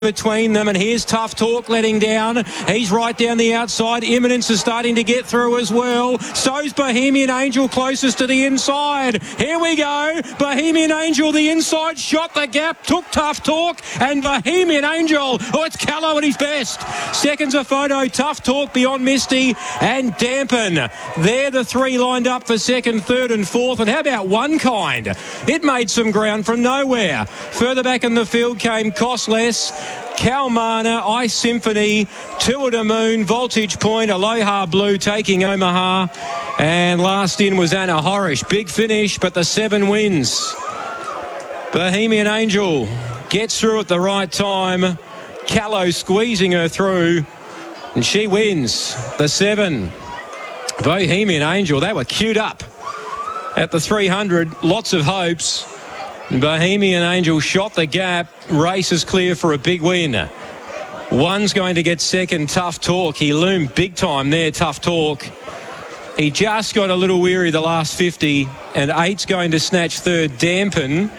between them, and here's Tough Talk letting down. He's right down the outside. Imminence is starting to get through as well. So's Bohemian Angel closest to the inside. Here we go. Bohemian Angel, the inside, shot the gap, took Tough Talk, and Bohemian Angel, oh, it's Callow at his best. Seconds a photo, Tough Talk beyond Misty and Dampen. They're the three lined up for second, third and fourth. And how about One Kind? It made some ground from nowhere. Further back in the field came Costless, Kalmana, Ice Symphony, Two of the Moon, Voltage Point, Aloha Blue taking Omaha, and last in was Anna Horish. Big finish, but the 7 wins. Bohemian Angel gets through at the right time. Callow squeezing her through, and she wins the 7. Bohemian Angel, they were queued up at the 300. Lots of hopes. Bohemian Angel shot the gap. Race is clear for a big win. One's going to get second, Tough Talk. He loomed big time there, Tough Talk. He just got a little weary the last 50. And 8's going to snatch third, Dampen.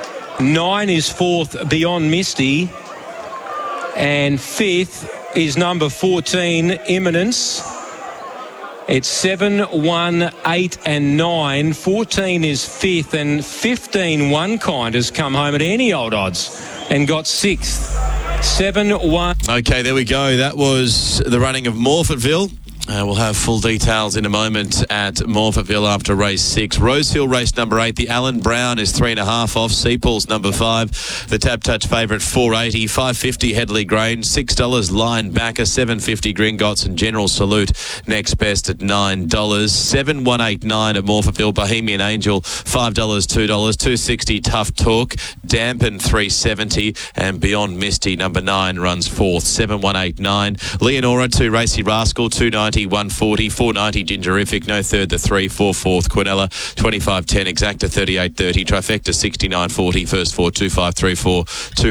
9 is fourth, Beyond Misty. And fifth is number 14, Imminence. It's 7, 1, 8 and 9. 14 is fifth, and 15, One Kind, has come home at any old odds and got sixth. 7, 1. Okay, there we go. That was the running of Morphettville. We'll have full details in a moment at Morphettville after race 6. Rosehill race number 8. The Allen Brown is 3.5 off. Seapools number 5. The Tap Touch favourite 4.80. 5.50 Headley Grange. $6 Line Backer. 7.50 Gringotts and General Salute next best at $9. 7189 at Morphettville. Bohemian Angel $5, $2. 2.60 Tough Talk. Dampen $3.70 and Beyond Misty number 9 runs fourth. 7189. Leonora 2 Racy Rascal $2.90. 140, 490 Gingerific, no third, the 3, 4 fourth, Quinella, 25.10, Exacta 38.30, Trifecta 69.40, first 4, 2534,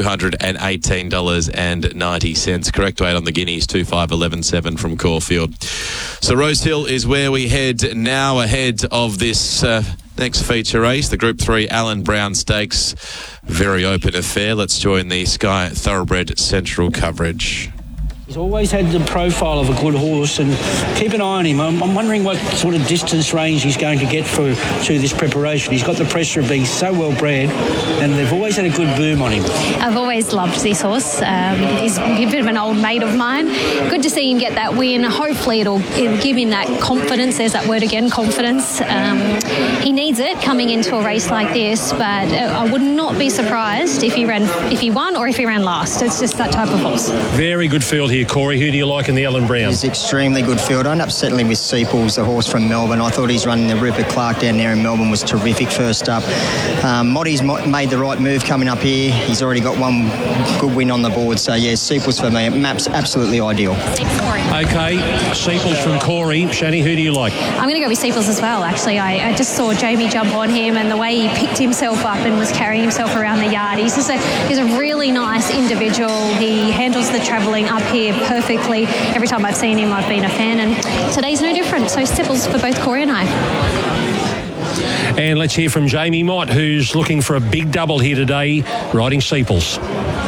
$218.90. Correct weight on the Guineas, 2511.7 from Caulfield. So Rosehill is where we head now, ahead of this next feature race, the Group 3 Allen Brown Stakes. Very open affair. Let's join the Sky Thoroughbred Central coverage. He's always had the profile of a good horse, and keep an eye on him. I'm wondering what sort of distance range he's going to get through this preparation. He's got the pressure of being so well bred, and they've always had a good boom on him. I've always loved this horse. He's a bit of an old mate of mine. Good to see him get that win. Hopefully it'll give him that confidence. There's that word again, confidence. He needs it coming into a race like this, but I would not be surprised if he won or if he ran last. It's just that type of horse. Very good field here, Corey. Who do you like in the Allen Brown? He's extremely good field. I ended up settling with Seapools, the horse from Melbourne. I thought he's running the Rupert Clark down there in Melbourne was terrific first up. Moddy's made the right move coming up here. He's already got one good win on the board. So, yeah, Seapools for me. Map's absolutely ideal. Okay, Seapools from Corey. Shani, who do you like? I'm going to go with Seapools as well, actually. I just saw Jamie jump on him, and the way he picked himself up and was carrying himself around the yard. He's a really nice individual. He handles the travelling up here perfectly. Every time I've seen him, I've been a fan, and today's no different. So Seapools for both Corey and I. And let's hear from Jamie Mott, who's looking for a big double here today, riding Seapools.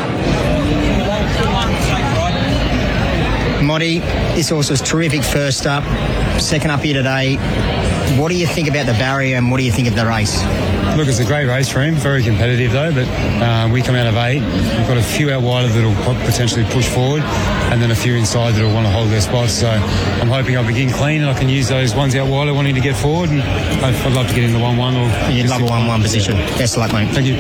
Moddy, this horse was terrific first up, second up here today. What do you think about the barrier, and what do you think of the race? Look, it's a great race for him. Very competitive though, but we come out of 8. We've got a few out wider that'll potentially push forward, and then a few inside that'll want to hold their spots. So I'm hoping I begin clean and I can use those ones out wider wanting to get forward, and I'd love to get in the 1-1 or... You'd love a 1-1 position. Best of luck, mate. Thank you.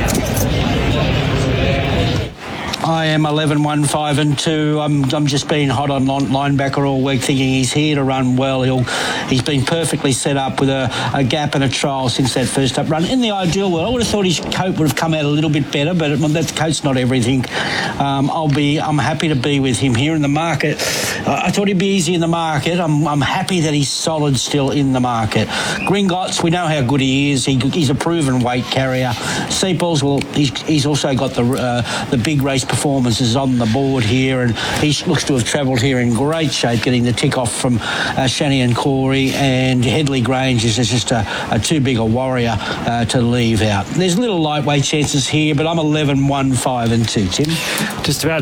I am 11, 1, 5 and 2. I'm just being hot on linebacker all week, thinking he's here to run well. He's been perfectly set up with a gap and a trial since that first up run. In the ideal world, I would have thought his coat would have come out a little bit better, but that coat's not everything. I'm happy to be with him here in the market. I thought he'd be easy in the market. I'm happy that he's solid still in the market. Gringotts, we know how good he is. He's a proven weight carrier. Seapools, well, he's also got the big race performances on the board here, and he looks to have travelled here in great shape, getting the tick off from Shani and Corey, and Headley Grange is just a too big a warrior to leave out. There's little lightweight chances here, but I'm 11, 1, 5 and 2, Tim. Just about